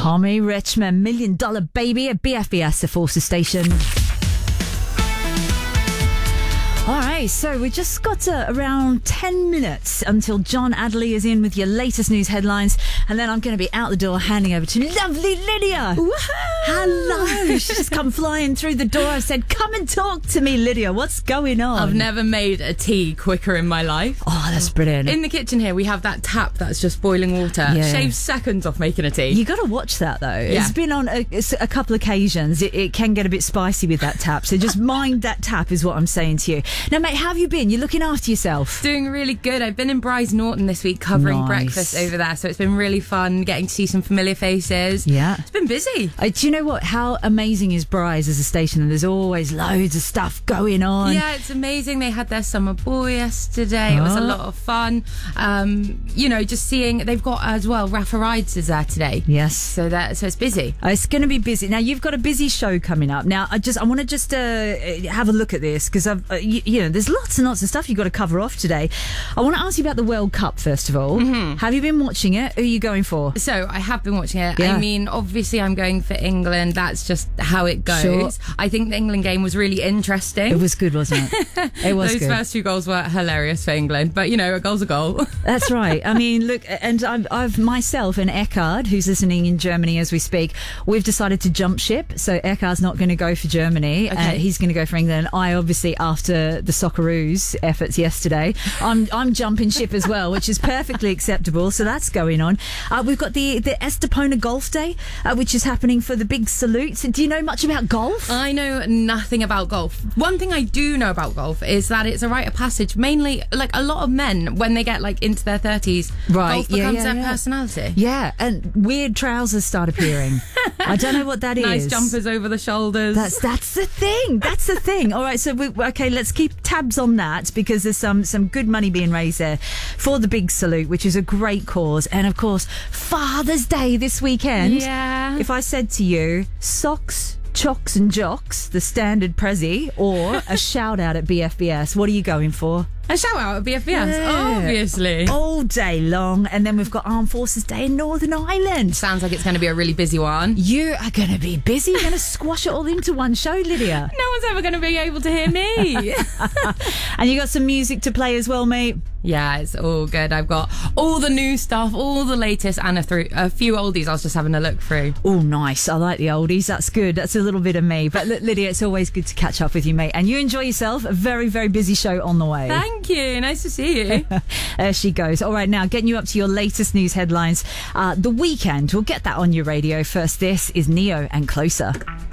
Tommy Richmond, $1 Million Baby at BFBS, the Forces Station. All right, so we just got around 10 minutes until John Adderley is in with your latest news headlines, and then I'm going to be out the door handing over to lovely Lydia. Woohoo! Hello. She's just come flying through the door. I said, come and talk to me, Lydia. What's going on? I've never made a tea quicker in my life. Oh, that's brilliant. In the kitchen here, we have that tap that's just boiling water. Yeah. Shaves seconds off making a tea. You got to watch that, though. Yeah. It's been on a couple of occasions. It can get a bit spicy with that tap, so just mind that tap is what I'm saying to you. Now, mate, how have you been? You're looking after yourself. Doing really good. I've been in Bryce Norton this week covering Nice. breakfast over there, so it's been really fun getting to see some familiar faces. Yeah. It's been busy. Do you know what? How amazing is Bryce as a station? And there's always loads of stuff going on. Yeah, it's amazing. They had their summer ball yesterday. It was a lot of fun. Just seeing, they've got as well, Rafa Rides is there today. Yes. So it's busy. It's going to be busy. Now, you've got a busy show coming up. Now, I want to just have a look at this because there's lots and lots of stuff you've got to cover off today. I want to ask you about the World Cup, first of all. Mm-hmm. Have you been watching it? Who are you going for? So I have been watching it. Yeah. I mean, obviously I'm going for England. That's just how it goes. Sure. I think the England game was really interesting. It was good, wasn't it? It was Those good. first two goals were hilarious for England, but a goal's a goal. That's right. I mean, look, and I've myself and Eckhard, who's listening in Germany as we speak, we've decided to jump ship. So Eckhard's not going to go for Germany. Okay. He's going to go for England. I obviously, after the Socceroos efforts yesterday, I'm jumping ship as well, which is perfectly acceptable. So that's going on. We've got the Estepona Golf Day, which is happening for the big salute. Do you know much about golf? I know nothing about golf. One thing I do know about golf is that it's a rite of passage. Mainly, like a lot of men, when they get into their 30s, Right, golf becomes yeah. their personality. Yeah, and weird trousers start appearing. I don't know what that is. Nice jumpers over the shoulders. That's the thing. That's the thing. All right, so let's keep tabs on that because there's some good money being raised there for the big salute, which is a great cause. And of course, Father's Day this weekend. Yeah. If I said to you, socks, chocks and jocks, the standard Prezi, or a shout out at BFBS, what are you going for? A shout out at BFBS, Yeah. obviously. All day long. And then we've got Armed Forces Day in Northern Ireland. Sounds like it's going to be a really busy one. You are going to be busy. You're going to squash it all into one show, Lydia. No one's ever going to be able to hear me. And you got some music to play as well, mate. Yeah, it's all good. I've got all the new stuff, all the latest, and a few oldies I was just having a look through. Oh, nice. I like the oldies. That's good. That's a little bit of me. But Lydia, it's always good to catch up with you, mate. And you enjoy yourself. A very, very busy show on the way. Thank you. Nice to see you. There she goes. All right, now getting you up to your latest news headlines. The Weekend. We'll get that on your radio. First, this is Neo and Closer.